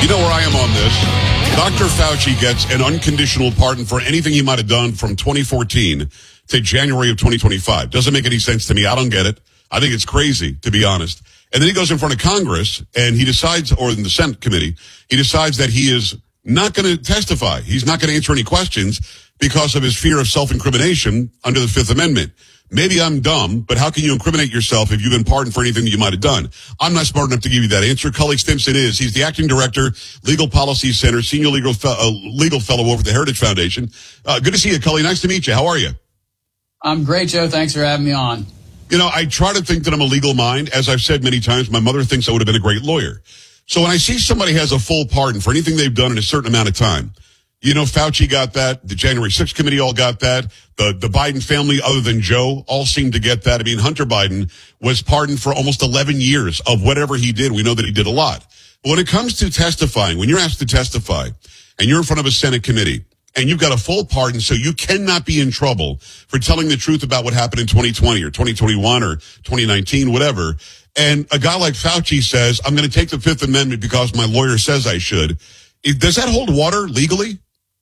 You know where I am on this. Dr. Fauci gets an unconditional pardon for anything he might have done from 2014 to January of 2025. Doesn't make any sense to me. I don't get it. I think it's crazy, to be honest. And then he goes in front of Congress and he decides, or in the Senate committee, he decides that he is not going to testify. He's not going to answer any questions because of his fear of self-incrimination under the Fifth Amendment. Maybe I'm dumb, but how can you incriminate yourself if you've been pardoned for anything that you might have done? I'm not smart enough to give you that answer. Cully Stimson is. He's the acting director, Legal Policy Center, senior legal fellow over at the Heritage Foundation. Good to see you, Cully. Nice to meet you. How are you? I'm great, Joe. Thanks for having me on. You know, I try to think that I'm a legal mind. As I've said many times, my mother thinks I would have been a great lawyer. So when I see somebody has a full pardon for anything they've done in a certain amount of time, you know, Fauci got that. The January 6th committee all got that. The Biden family, other than Joe, all seemed to get that. I mean, Hunter Biden was pardoned for almost 11 years of whatever he did. We know that he did a lot. But when it comes to testifying, when you're asked to testify and you're in front of a Senate committee and you've got a full pardon, so you cannot be in trouble for telling the truth about what happened in 2020 or 2021 or 2019, whatever. And a guy like Fauci says, I'm going to take the Fifth Amendment because my lawyer says I should. Does that hold water legally?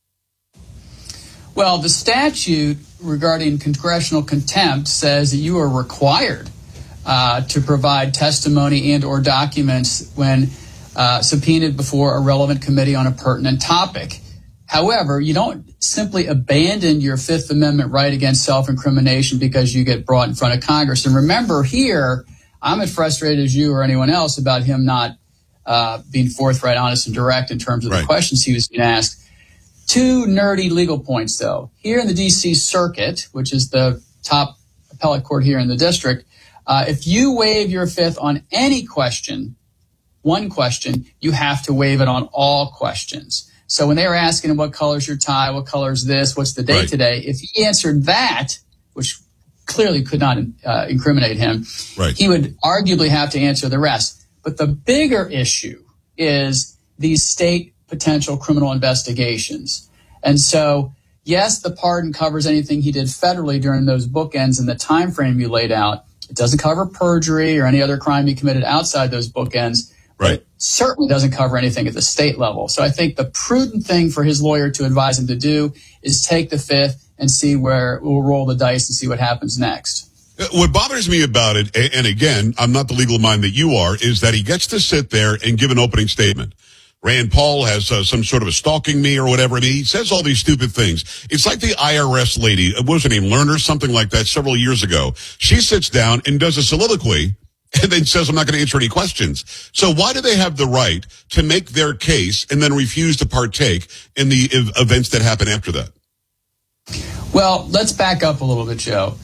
Well, the statute regarding congressional contempt says that you are required to provide testimony and or documents when subpoenaed before a relevant committee on a pertinent topic. However, you don't simply abandon your Fifth Amendment right against self-incrimination because you get brought in front of Congress. And remember here, I'm as frustrated as you or anyone else about him not being forthright, honest, and direct in terms of the questions he was being asked. Two nerdy legal points, though. Here in the D.C. Circuit, which is the top appellate court here in the district, if you waive your Fifth on any question, one question, you have to waive it on all questions. So when they were asking him what color's your tie, what color's this, what's the date today, if he answered that, which clearly could not incriminate him, he would arguably have to answer the rest. But the bigger issue is these state potential criminal investigations. And so, yes, the pardon covers anything he did federally during those bookends and the time frame you laid out. It doesn't cover perjury or any other crime he committed outside those bookends. It certainly doesn't cover anything at the state level. So I think the prudent thing for his lawyer to advise him to do is take the Fifth and see where we'll roll the dice and see what happens next. What bothers me about it, and again, I'm not the legal mind that you are, is that he gets to sit there and give an opening statement. Rand Paul has some sort of a stalking me or whatever. I mean, he says all these stupid things. It's like the IRS lady, what was her name, Lerner, something like that, several years ago. She sits down and does a soliloquy and then says, I'm not going to answer any questions. So why do they have the right to make their case and then refuse to partake in the events that happen after that? Well, let's back up a little bit, Joe.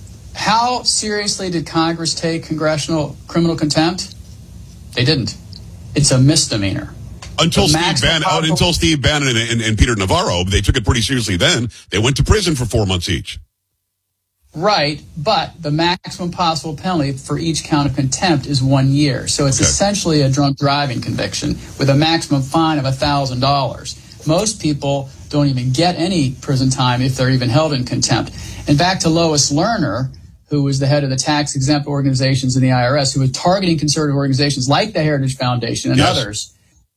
How seriously did Congress take congressional criminal contempt? They didn't. It's a misdemeanor. Until Steve Bannon and Peter Navarro, they took it pretty seriously then. They went to prison for 4 months each. Right, but the maximum possible penalty for each count of contempt is 1 year. So it's essentially a drunk driving conviction with a maximum fine of $1,000. Most people don't even get any prison time if they're even held in contempt. And back to Lois Lerner, who was the head of the tax-exempt organizations in the IRS, who was targeting conservative organizations like the Heritage Foundation and others.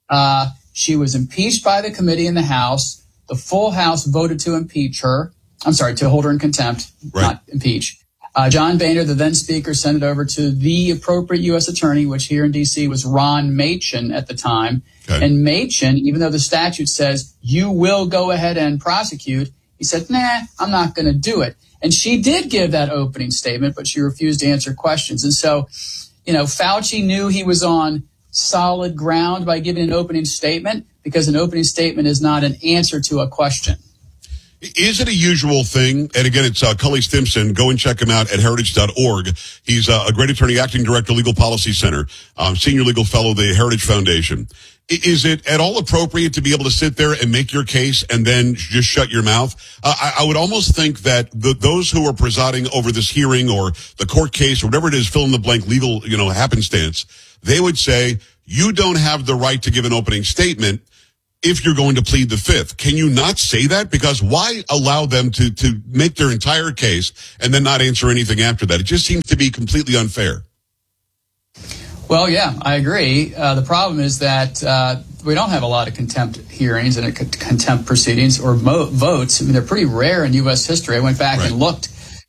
She was impeached by the committee in the House. The full House voted to impeach her. I'm sorry, to hold her in contempt, not impeach. John Boehner, the then speaker, sent it over to the appropriate U.S. attorney, which here in D.C. was Ron Machen at the time. And Machen, even though the statute says you will go ahead and prosecute, he said, nah, I'm not going to do it. And she did give that opening statement, but she refused to answer questions. And so, you know, Fauci knew he was on solid ground by giving an opening statement because an opening statement is not an answer to a question. Is it a usual thing? And again, it's Cully Stimson. Go and check him out at heritage.org. He's a great attorney, acting director, Legal Policy Center, senior legal fellow, the Heritage Foundation. Is it at all appropriate to be able to sit there and make your case and then just shut your mouth? I would almost think that those who are presiding over this hearing or the court case or whatever it is, fill in the blank legal, happenstance, they would say, you don't have the right to give an opening statement if you're going to plead the Fifth. Can you not say that? Because why allow them to make their entire case and then not answer anything after that? It just seems to be completely unfair. Well, yeah, I agree. The problem is that we don't have a lot of contempt hearings and contempt proceedings or votes. I mean, they're pretty rare in U.S. history. I went back and looked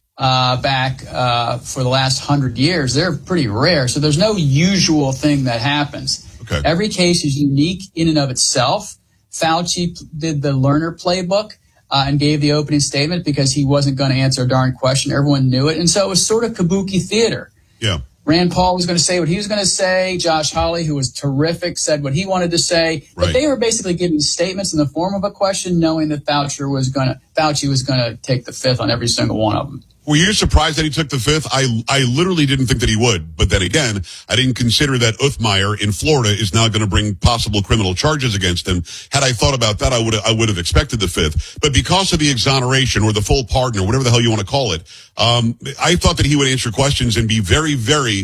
for the last 100 years. They're pretty rare. So there's no usual thing that happens. Okay. Every case is unique in and of itself. Fauci did the Lerner playbook and gave the opening statement because he wasn't going to answer a darn question. Everyone knew it. And so it was sort of kabuki theater. Yeah. Rand Paul was going to say what he was going to say. Josh Hawley, who was terrific, said what he wanted to say. But they were basically giving statements in the form of a question, knowing that Fauci was going to take the fifth on every single one of them. Were you surprised that he took the fifth? I literally didn't think that he would. But then again, I didn't consider that Uthmeier in Florida is now going to bring possible criminal charges against him. Had I thought about that, I would have expected the fifth. But because of the exoneration or the full pardon or whatever the hell you want to call it, I thought that he would answer questions and be very, very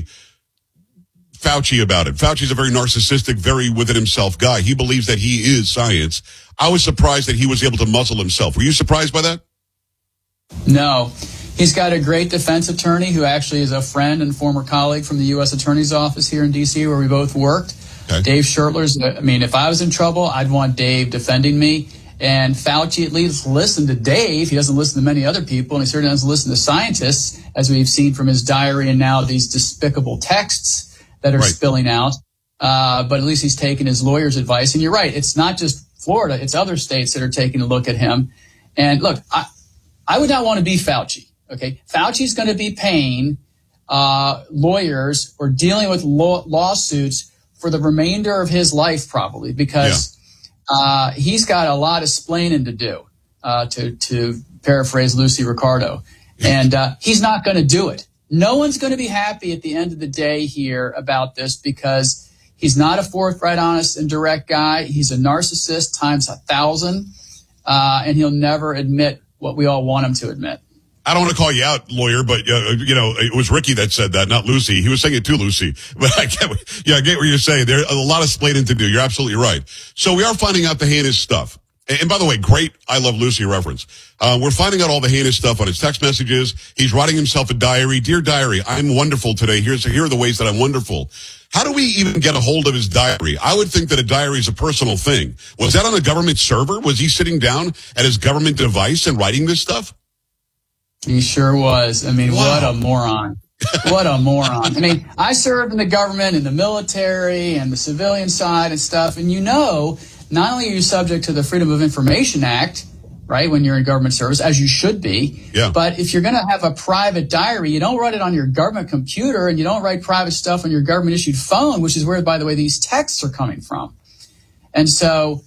Fauci about it. Fauci's a very narcissistic, very within himself guy. He believes that he is science. I was surprised that he was able to muzzle himself. Were you surprised by that? No. He's got a great defense attorney who actually is a friend and former colleague from the U.S. Attorney's Office here in D.C., where we both worked. Okay. Dave Schertler's, I mean, if I was in trouble, I'd want Dave defending me. And Fauci at least listened to Dave. He doesn't listen to many other people, and he certainly doesn't listen to scientists, as we've seen from his diary and now these despicable texts that are spilling out. But at least he's taken his lawyer's advice. And you're right, it's not just Florida, it's other states that are taking a look at him. And look, I would not want to be Fauci. Okay, Fauci's going to be paying lawyers or dealing with lawsuits for the remainder of his life, probably, because he's got a lot of splaining to do, to paraphrase Lucy Ricardo. And he's not going to do it. No one's going to be happy at the end of the day here about this because he's not a forthright, honest, and direct guy. He's a narcissist times 1,000, and he'll never admit what we all want him to admit. I don't want to call you out, lawyer, but, it was Ricky that said that, not Lucy. He was saying it to Lucy. But I get what you're saying. There's a lot of splaining to do. You're absolutely right. So we are finding out the heinous stuff. And by the way, great I Love Lucy reference. We're finding out all the heinous stuff on his text messages. He's writing himself a diary. Dear diary, I'm wonderful today. Here are the ways that I'm wonderful. How do we even get a hold of his diary? I would think that a diary is a personal thing. Was that on a government server? Was he sitting down at his government device and writing this stuff? He sure was. I mean, What a moron. What a moron. I mean, I served in the government, in the military, and the civilian side and stuff. And not only are you subject to the Freedom of Information Act, right, when you're in government service, as you should be, but if you're going to have a private diary, you don't write it on your government computer, and you don't write private stuff on your government-issued phone, which is where, by the way, these texts are coming from. And so,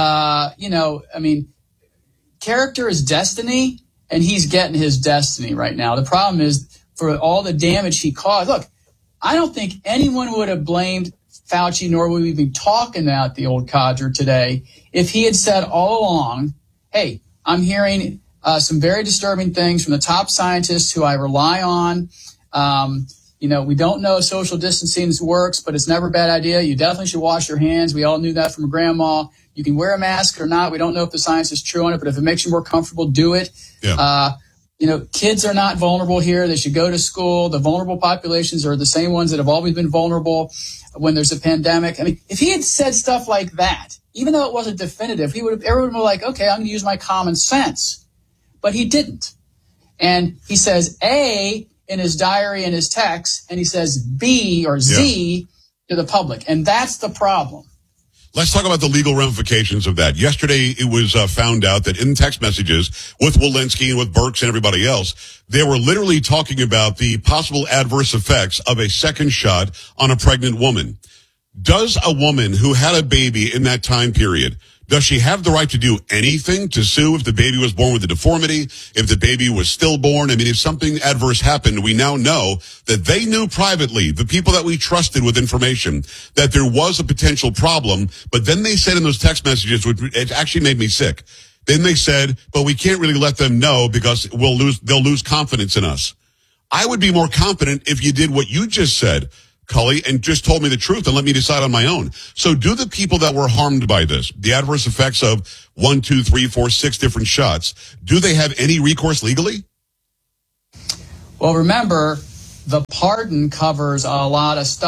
character is destiny. And he's getting his destiny right now. The problem is, for all the damage he caused, look, I don't think anyone would have blamed Fauci, nor would we be talking about the old codger today, if he had said all along, hey, I'm hearing some very disturbing things from the top scientists who I rely on. We don't know if social distancing works, but it's never a bad idea. You definitely should wash your hands. We all knew that from grandma. You can wear a mask or not. We don't know if the science is true on it, but if it makes you more comfortable, do it. Yeah. Kids are not vulnerable here. They should go to school. The vulnerable populations are the same ones that have always been vulnerable when there's a pandemic. I mean, if he had said stuff like that, even though it wasn't definitive, everyone would be like, okay, I'm going to use my common sense. But he didn't. And he says A in his diary and his text, and he says B or Z to the public. And that's the problem. Let's talk about the legal ramifications of that. Yesterday, it was found out that in text messages with Walensky and with Birx and everybody else, they were literally talking about the possible adverse effects of a second shot on a pregnant woman. Does a woman who had a baby in that time period, does she have the right to do anything to sue if the baby was born with a deformity, if the baby was stillborn? I mean, if something adverse happened, we now know that they knew privately, the people that we trusted with information, that there was a potential problem. But then they said in those text messages, which it actually made me sick. Then they said, but we can't really let them know because they'll lose confidence in us. I would be more confident if you did what you just said, Cully, and just told me the truth and let me decide on my own. So do the people that were harmed by this, the adverse effects of 1, 2, 3, 4, 6 different shots, do they have any recourse legally? Well, remember, the pardon covers a lot of stuff.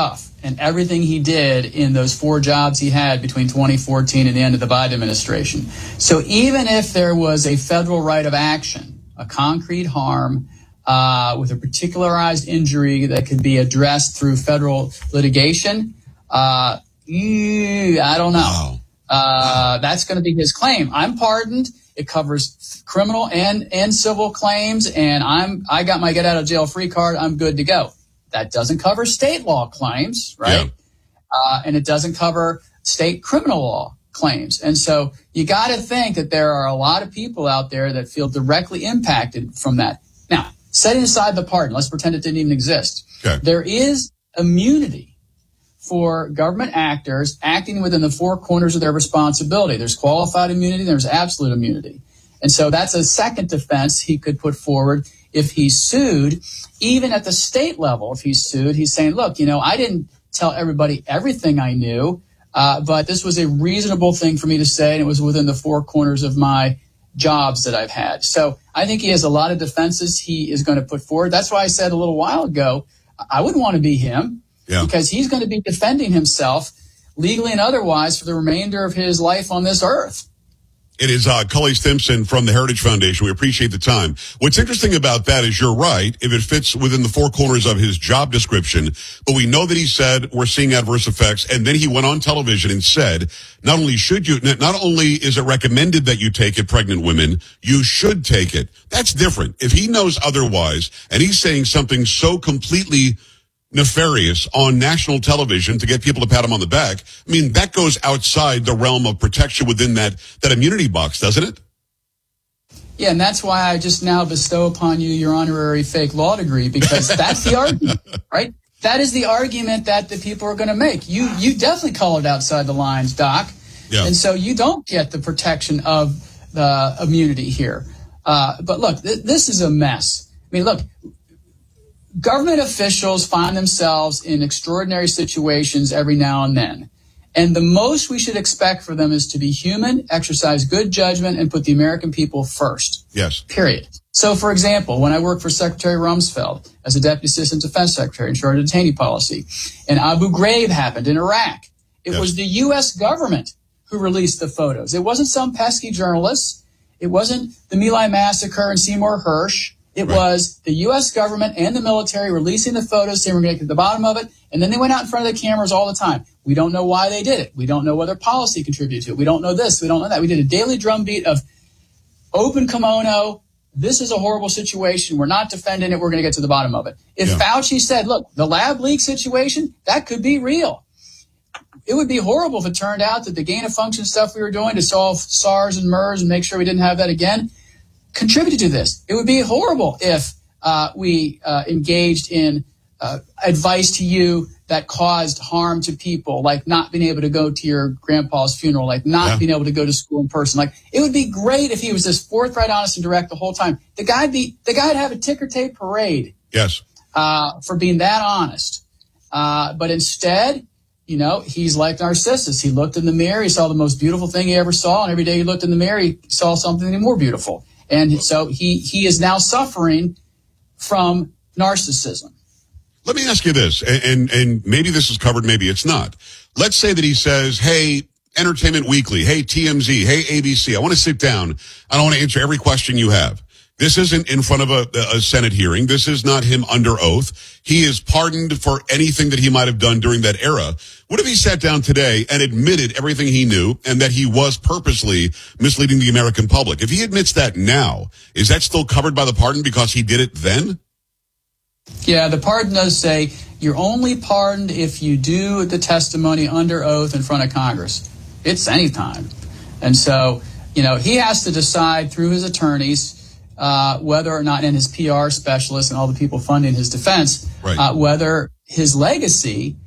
and everything he did in those 4 jobs he had between 2014 and the end of the Biden administration. So even if there was a federal right of action, a concrete harm with a particularized injury that could be addressed through federal litigation, I don't know. Wow. That's going to be his claim. I'm pardoned. It covers criminal and civil claims, and I got my get out of jail free card. I'm good to go. That doesn't cover state law claims, right? Yeah. And it doesn't cover state criminal law claims. And so you got to think that there are a lot of people out there that feel directly impacted from that. Now, setting aside the pardon, let's pretend it didn't even exist. Okay. There is immunity for government actors acting within the 4 corners of their responsibility. There's qualified immunity, there's absolute immunity. And so that's a second defense he could put forward if he's sued. Even at the state level, if he's sued, he's saying, look, I didn't tell everybody everything I knew, but this was a reasonable thing for me to say, and it was within the 4 corners of my jobs that I've had. So I think he has a lot of defenses he is going to put forward. That's why I said a little while ago, I wouldn't want to be him. Yeah. Because he's going to be defending himself legally and otherwise for the remainder of his life on this earth. It is Cully Stimson from the Heritage Foundation. We appreciate the time. What's interesting about that is you're right, if it fits within the 4 corners of his job description, but we know that he said we're seeing adverse effects, and then he went on television and said, not only is it recommended that you take it, pregnant women, you should take it. That's different. If he knows otherwise, and he's saying something so completely nefarious on national television to get people to pat him on the back, I mean, that goes outside the realm of protection within that immunity box, doesn't it? Yeah, and that's why I just now bestow upon you your honorary fake law degree, because that's the argument, right? That is the argument that the people are going to make. You definitely call it outside the lines, Doc. Yeah. And so you don't get the protection of the immunity here. But look, this is a mess. I mean, look, government officials find themselves in extraordinary situations every now and then. And the most we should expect for them is to be human, exercise good judgment, and put the American people first. Yes. Period. So, for example, when I worked for Secretary Rumsfeld as a Deputy Assistant Defense Secretary in charge of detainee policy, and Abu Ghraib happened in Iraq, it was the U.S. government who released the photos. It wasn't some pesky journalist. It wasn't the My Lai massacre and Seymour Hersh. It was the U.S. government and the military releasing the photos, saying we're going to get to the bottom of it, and then they went out in front of the cameras all the time. We don't know why they did it. We don't know whether policy contributed to it. We don't know this. We don't know that. We did a daily drumbeat of open kimono. This is a horrible situation. We're not defending it. We're going to get to the bottom of it. If Fauci said, look, the lab leak situation, that could be real. It would be horrible if it turned out that the gain-of-function stuff we were doing to solve SARS and MERS and make sure we didn't have that again contributed to this. It would be horrible if we engaged in advice to you that caused harm to people, like not being able to go to your grandpa's funeral, like not being able to go to school in person. Like, it would be great if he was just forthright, honest, and direct the whole time. The guy'd have a ticker tape parade. Yes. For being that honest. But instead, he's like Narcissus. He looked in the mirror, he saw the most beautiful thing he ever saw, and every day he looked in the mirror, he saw something even more beautiful. And so he is now suffering from narcissism. Let me ask you this, and maybe this is covered, maybe it's not. Let's say that he says, hey, Entertainment Weekly, hey, TMZ, hey, ABC, I want to sit down. I don't want to answer every question you have. This isn't in front of a Senate hearing. This is not him under oath. He is pardoned for anything that he might have done during that era. What if he sat down today and admitted everything he knew and that he was purposely misleading the American public? If he admits that now, is that still covered by the pardon because he did it then? Yeah, the pardon does say you're only pardoned if you do the testimony under oath in front of Congress. It's any time. And so, he has to decide through his attorneys whether or not, and his PR specialists and all the people funding his defense, whether his legacy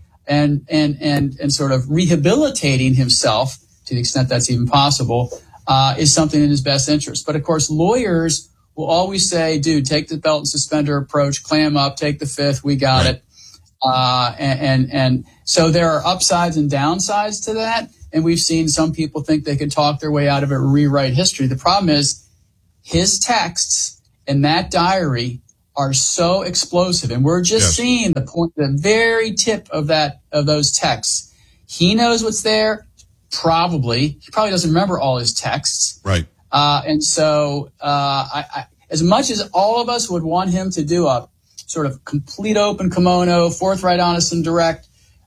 and sort of rehabilitating himself, to the extent that's even possible, is something in his best interest. But of course, lawyers will always say, dude, take the belt and suspender approach, clam up, take the fifth, we got it. And so there are upsides and downsides to that. And we've seen some people think they can talk their way out of it, rewrite history. The problem is his texts in that diary are so explosive, and we're just seeing the very tip of those texts. He knows what's there. He probably doesn't remember all his texts. Right. And so, I, as much as all of us would want him to do a sort of complete open kimono, forthright, honest, and direct,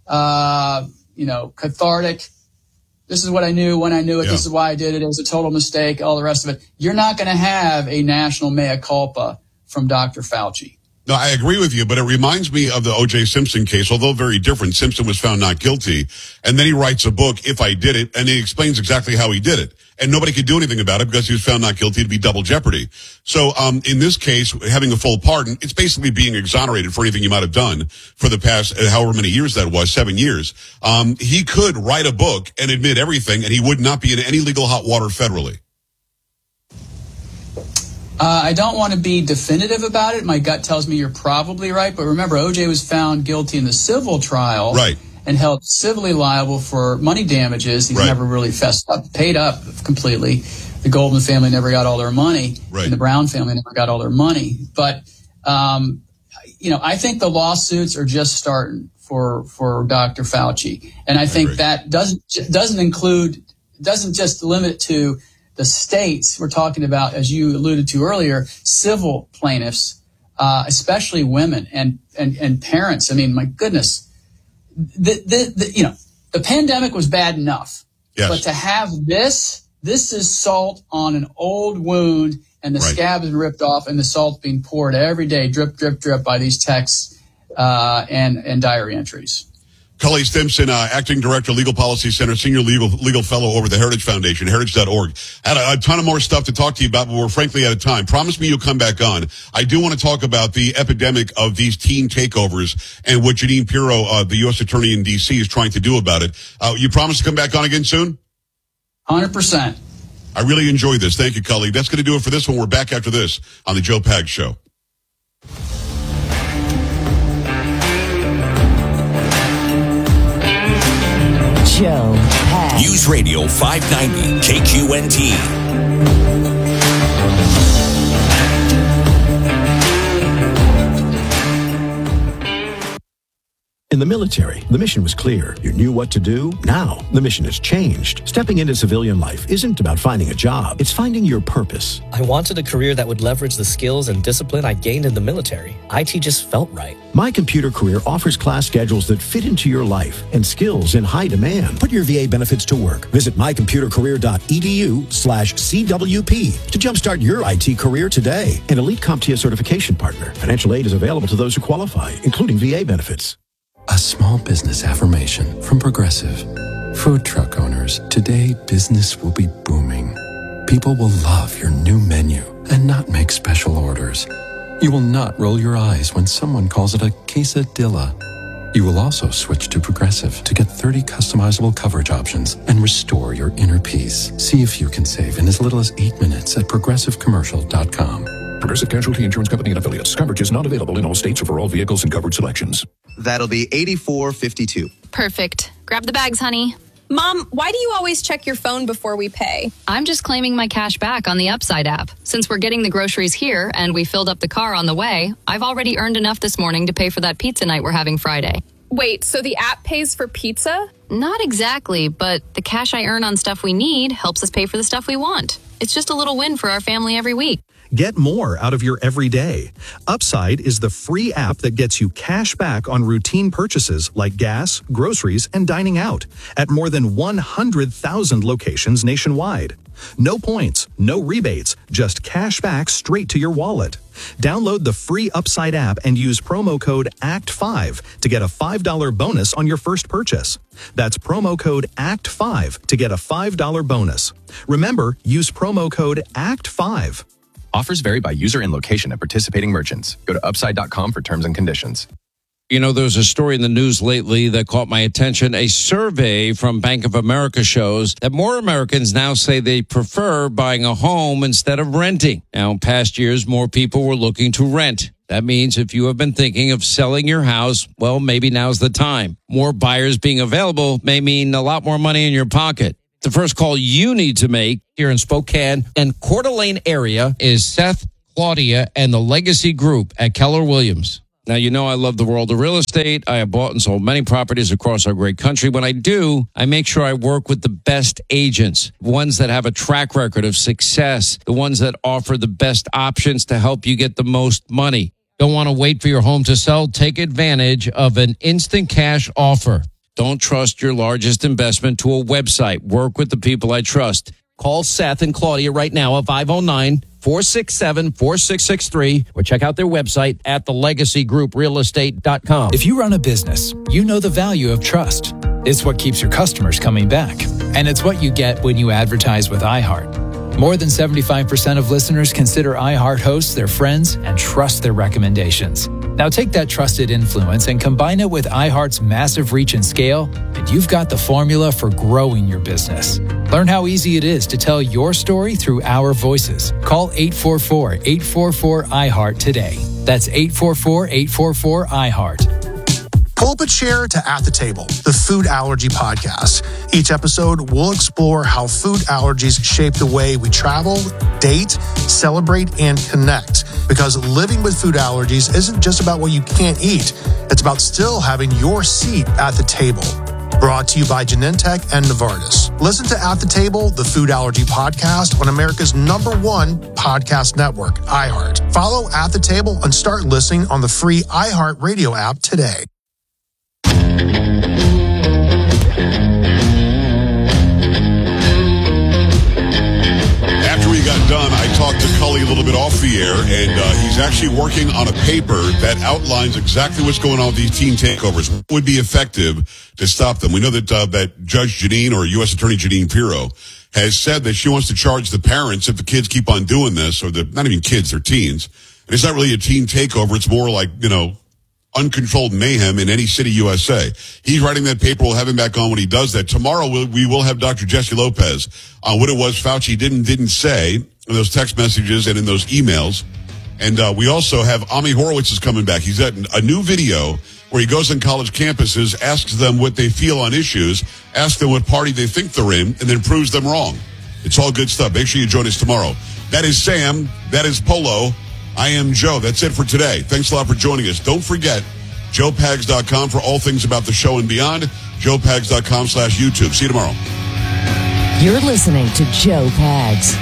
cathartic, this is what I knew when I knew it, this is why I did it, it was a total mistake, all the rest of it, you're not going to have a national mea culpa from Dr. Fauci. No, I agree with you, but it reminds me of the O.J. Simpson case, although very different. Simpson was found not guilty, and then he writes a book, If I Did It, and he explains exactly how he did it. And nobody could do anything about it because he was found not guilty. To be double jeopardy. So in this case, having a full pardon, it's basically being exonerated for anything you might have done for the past however many years that was, 7 years. He could write a book and admit everything, and he would not be in any legal hot water federally. I don't want to be definitive about it. My gut tells me you're probably right. But remember, O.J. was found guilty in the civil trial and held civilly liable for money damages. He's never really paid up completely. The Goldman family never got all their money, and the Brown family never got all their money. But, I think the lawsuits are just starting for Dr. Fauci. And I think that doesn't just limit to the states. We're talking about, as you alluded to earlier, civil plaintiffs, especially women and parents. I mean, my goodness, the pandemic was bad enough, but to have this is salt on an old wound, and the scab has been ripped off, and the salt's being poured every day, drip, drip, drip, by these texts and diary entries. Cully Stimson, Acting Director, Legal Policy Center, Senior Legal Fellow over the Heritage Foundation, heritage.org. Had a ton of more stuff to talk to you about, but we're frankly out of time. Promise me you'll come back on. I do want to talk about the epidemic of these teen takeovers and what Jeanine Pirro, the U.S. Attorney in D.C., is trying to do about it. You promise to come back on again soon? 100%. I really enjoyed this. Thank you, Cully. That's going to do it for this one. We're back after this on the Joe Pags Show. Joe Pags. News Radio 590 KQNT. In the military, the mission was clear. You knew what to do. Now, the mission has changed. Stepping into civilian life isn't about finding a job. It's finding your purpose. I wanted a career that would leverage the skills and discipline I gained in the military. IT just felt right. My Computer Career offers class schedules that fit into your life and skills in high demand. Put your VA benefits to work. Visit mycomputercareer.edu/CWP to jumpstart your IT career today. An elite CompTIA certification partner. Financial aid is available to those who qualify, including VA benefits. A small business affirmation from Progressive. Food truck owners, today business will be booming. People will love your new menu and not make special orders. You will not roll your eyes when someone calls it a quesadilla. You will also switch to Progressive to get 30 customizable coverage options and restore your inner peace. See if you can save in as little as 8 minutes at progressivecommercial.com. Progressive Casualty Insurance Company and Affiliates. Coverage is not available in all states or for all vehicles and covered selections. That'll be $84.52. Perfect. Grab the bags, honey. Mom, why do you always check your phone before we pay? I'm just claiming my cash back on the Upside app. Since we're getting the groceries here and we filled up the car on the way, I've already earned enough this morning to pay for that pizza night we're having Friday. Wait, so the app pays for pizza? Not exactly, but the cash I earn on stuff we need helps us pay for the stuff we want. It's just a little win for our family every week. Get more out of your everyday. Upside is the free app that gets you cash back on routine purchases like gas, groceries, and dining out at more than 100,000 locations nationwide. No points, no rebates, just cash back straight to your wallet. Download the free Upside app and use promo code ACT5 to get a $5 bonus on your first purchase. That's promo code ACT5 to get a $5 bonus. Remember, use promo code ACT5. Offers vary by user and location at participating merchants. Go to upside.com for terms and conditions. You know, there's a story in the news lately that caught my attention. A survey from Bank of America shows that more Americans now say they prefer buying a home instead of renting. Now, in past years, more people were looking to rent. That means if you have been thinking of selling your house, well, maybe now's the time. More buyers being available may mean a lot more money in your pocket. The first call you need to make here in Spokane and Coeur d'Alene area is Seth Claudia, and the Legacy Group at Keller Williams. Now, you know I love the world of real estate. I have bought and sold many properties across our great country. When I do, I make sure I work with the best agents, ones that have a track record of success, the ones that offer the best options to help you get the most money. Don't want to wait for your home to sell? Take advantage of an instant cash offer. Don't trust your largest investment to a website. Work with the people I trust. Call Seth and Claudia right now at 509-467-4663 or check out their website at thelegacygrouprealestate.com. If you run a business, you know the value of trust. It's what keeps your customers coming back. And it's what you get when you advertise with iHeart. More than 75% of listeners consider iHeart hosts their friends and trust their recommendations. Now take that trusted influence and combine it with iHeart's massive reach and scale, and you've got the formula for growing your business. Learn how easy it is to tell your story through our voices. Call 844-844-iHeart today. That's 844-844-iHeart. Pull up a chair to At the Table, the food allergy podcast. Each episode, we'll explore how food allergies shape the way we travel, date, celebrate, and connect. Because living with food allergies isn't just about what you can't eat. It's about still having your seat at the table. Brought to you by Genentech and Novartis. Listen to At the Table, the food allergy podcast on America's #1 podcast network, iHeart. Follow At the Table and start listening on the free iHeart Radio app today. After we got done, I talked to Cully a little bit off the air, and he's actually working on a paper that outlines exactly what's going on with these teen takeovers. What would be effective to stop them? We know that that Judge Janine, or U.S. Attorney Janine Pirro, has said that she wants to charge the parents if the kids keep on doing this, or not even kids, they're teens. And it's not really a teen takeover. It's more like, uncontrolled mayhem in any city, USA. He's writing that paper. We'll have him back on when he does that. Tomorrow, we will have Dr. Jesse Lopez on what it was Fauci didn't say in those text messages and in those emails. And we also have Ami Horowitz is coming back. He's got a new video where he goes on college campuses, asks them what they feel on issues, asks them what party they think they're in, and then proves them wrong. It's all good stuff. Make sure you join us tomorrow. That is Sam. That is Polo. I am Joe. That's it for today. Thanks a lot for joining us. Don't forget, joepags.com for all things about the show and beyond. joepags.com/YouTube. See you tomorrow. You're listening to Joe Pags.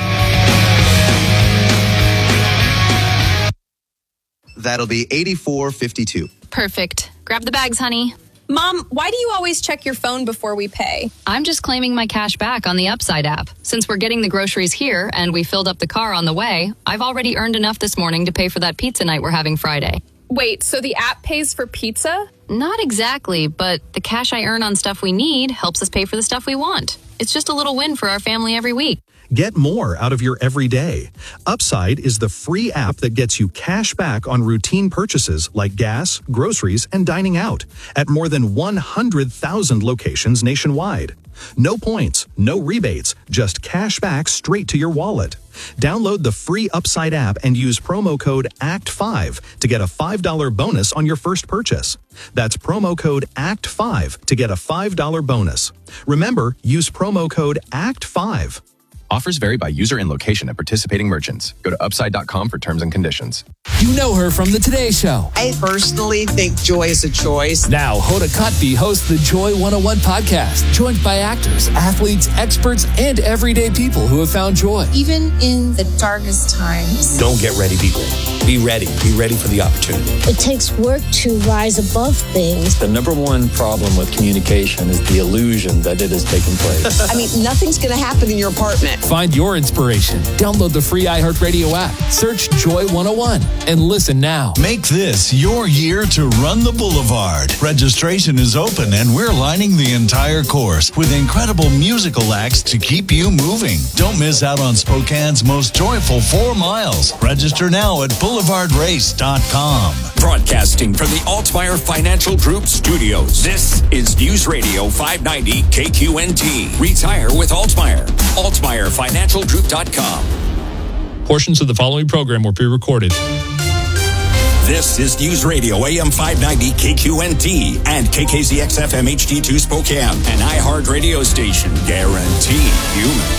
That'll be 84.52. Perfect. Grab the bags, honey. Mom, why do you always check your phone before we pay? I'm just claiming my cash back on the Upside app. Since we're getting the groceries here and we filled up the car on the way, I've already earned enough this morning to pay for that pizza night we're having Friday. Wait, so the app pays for pizza? Not exactly, but the cash I earn on stuff we need helps us pay for the stuff we want. It's just a little win for our family every week. Get more out of your everyday. Upside is the free app that gets you cash back on routine purchases like gas, groceries, and dining out at more than 100,000 locations nationwide. No points, no rebates, just cash back straight to your wallet. Download the free Upside app and use promo code ACT5 to get a $5 bonus on your first purchase. That's promo code ACT5 to get a $5 bonus. Remember, use promo code ACT5. Offers vary by user and location at participating merchants. Go to upside.com for terms and conditions. You know her from The Today Show. I personally think joy is a choice. Now, Hoda Kotb hosts the Joy 101 podcast, joined by actors, athletes, experts, and everyday people who have found joy. Even in the darkest times. Don't get ready, people. Be ready. Be ready for the opportunity. It takes work to rise above things. The number one problem with communication is the illusion that it is taking place. I mean, nothing's going to happen in your apartment. Find your inspiration. Download the free iHeartRadio app. Search Joy 101 and listen now. Make this your year to run the Boulevard. Registration is open and we're lining the entire course with incredible musical acts to keep you moving. Don't miss out on Spokane's most joyful 4 miles. Register now at boulevardrace.com. Broadcasting from the Altmeyer Financial Group studios. This is News Radio 590 KQNT. Retire with Altmeyer. AltmeyerFinancialGroup.com. Portions of the following program were pre-recorded. This is News Radio AM 590 KQNT and KKZX FM HD2 Spokane, an iHeart radio station. Guaranteed human.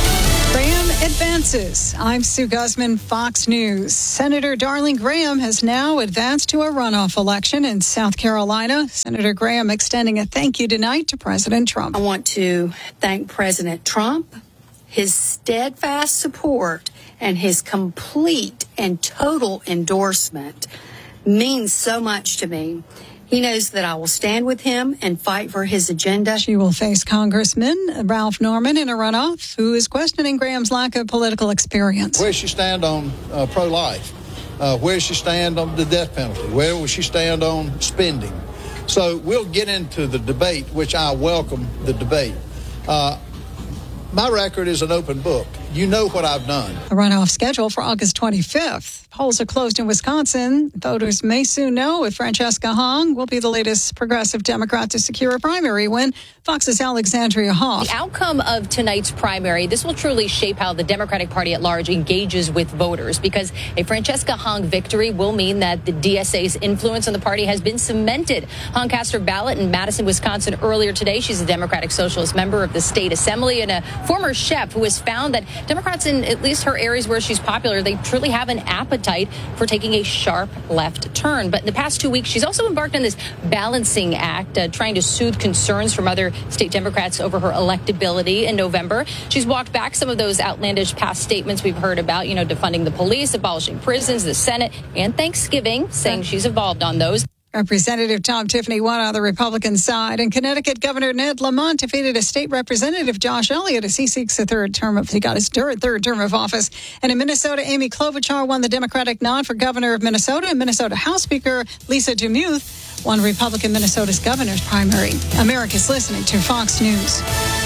Graham advances. I'm Sue Guzman, Fox News. Senator Darling Graham has now advanced to a runoff election in South Carolina. Senator Graham extending a thank you tonight to President Trump. I want to thank President Trump, his steadfast support, and his complete and total endorsement means so much to me. He knows that I will stand with him and fight for his agenda. She will face Congressman Ralph Norman in a runoff, who is questioning Graham's lack of political experience. Where does she stand on pro-life? Where does she stand on the death penalty? Where will she stand on spending? So we'll get into the debate, which I welcome the debate. My record is an open book. You know what I've done. The runoff scheduled for August 25th. Polls are closed in Wisconsin. Voters may soon know if Francesca Hong will be the latest progressive Democrat to secure a primary win. Fox's Alexandria Hoff. The outcome of tonight's primary, this will truly shape how the Democratic Party at large engages with voters, because a Francesca Hong victory will mean that the DSA's influence on the party has been cemented. Hong cast her ballot in Madison, Wisconsin earlier today. She's a Democratic Socialist member of the state assembly and a former chef who has found that Democrats in at least her areas where she's popular, they truly have an appetite for taking a sharp left turn. But in the past 2 weeks, she's also embarked on this balancing act, trying to soothe concerns from other state Democrats over her electability in November. She's walked back some of those outlandish past statements we've heard about, defunding the police, abolishing prisons, the Senate, and Thanksgiving, saying she's evolved on those. Representative Tom Tiffany won on the Republican side. In Connecticut, Governor Ned Lamont defeated a state representative, Josh Elliott, as he seeks a third term of office. And in Minnesota, Amy Klobuchar won the Democratic nod for governor of Minnesota. And Minnesota House Speaker Lisa DeMuth won Republican Minnesota's governor's primary. America's listening to Fox News.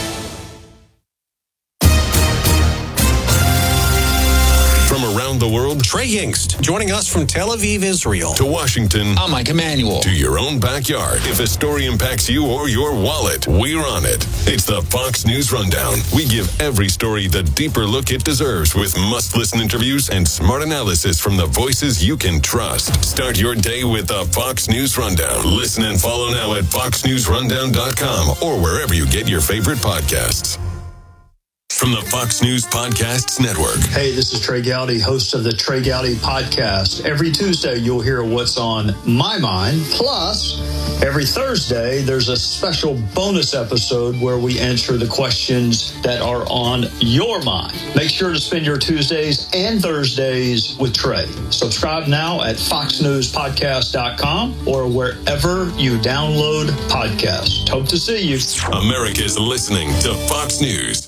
From around the world, Trey Yingst, joining us from Tel Aviv, Israel, to Washington. I'm Mike Emanuel. To your own backyard. If a story impacts you or your wallet, we're on it. It's the Fox News Rundown. We give every story the deeper look it deserves with must-listen interviews and smart analysis from the voices you can trust. Start your day with the Fox News Rundown. Listen and follow now at foxnewsrundown.com or wherever you get your favorite podcasts. From the Fox News Podcasts Network. Hey, this is Trey Gowdy, host of the Trey Gowdy Podcast. Every Tuesday, you'll hear what's on my mind. Plus, every Thursday, there's a special bonus episode where we answer the questions that are on your mind. Make sure to spend your Tuesdays and Thursdays with Trey. Subscribe now at foxnewspodcast.com or wherever you download podcasts. Hope to see you. America's listening to Fox News.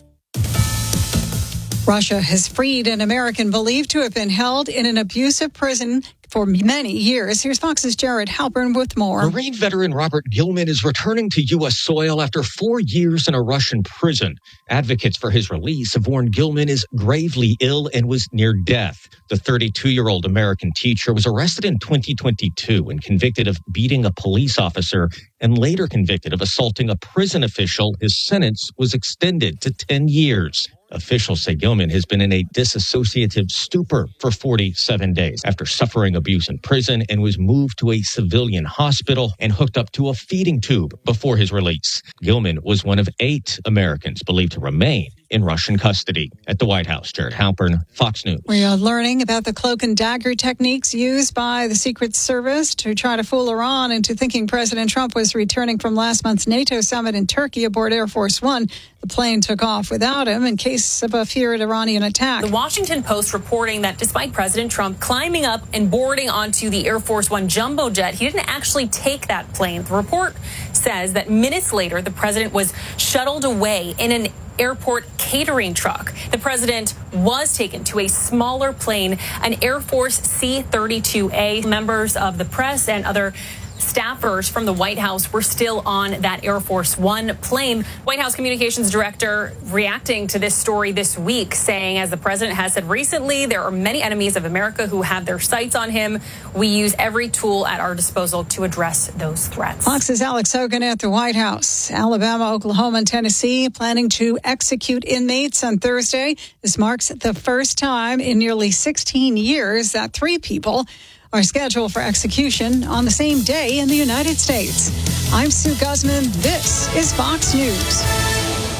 Russia has freed an American believed to have been held in an abusive prison for many years. Here's Fox's Jared Halpern with more. Marine veteran Robert Gilman is returning to U.S. soil after 4 years in a Russian prison. Advocates for his release have warned Gilman is gravely ill and was near death. The 32-year-old American teacher was arrested in 2022 and convicted of beating a police officer and later convicted of assaulting a prison official. His sentence was extended to 10 years. Officials say Gilman has been in a dissociative stupor for 47 days after suffering abuse in prison and was moved to a civilian hospital and hooked up to a feeding tube before his release. Gilman was one of 8 Americans believed to remain in Russian custody. At the White House, Jared Halpern, Fox News. We are learning about the cloak and dagger techniques used by the Secret Service to try to fool Iran into thinking President Trump was returning from last month's NATO summit in Turkey aboard Air Force One. The plane took off without him in case of a feared Iranian attack. The Washington Post reporting that despite President Trump climbing up and boarding onto the Air Force One jumbo jet, he didn't actually take that plane. The report says that minutes later, the president was shuttled away in an airport catering truck. The president was taken to a smaller plane, an Air Force C-32A. Members of the press and other staffers from the White House were still on that Air Force One plane. White House Communications Director reacting to this story this week, saying, as the president has said recently, there are many enemies of America who have their sights on him. We use every tool at our disposal to address those threats. Fox's Alex Hogan at the White House. Alabama, Oklahoma, and Tennessee planning to execute inmates on Thursday. This marks the first time in nearly 16 years that 3 people are scheduled for execution on the same day in the United States. I'm Sue Guzman. This is Fox News.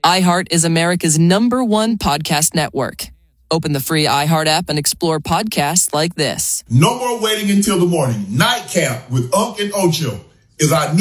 iHeart is America's #1 podcast network. Open the free iHeart app and explore podcasts like this. No more waiting until the morning. Nightcap with Unc and Ocho is our new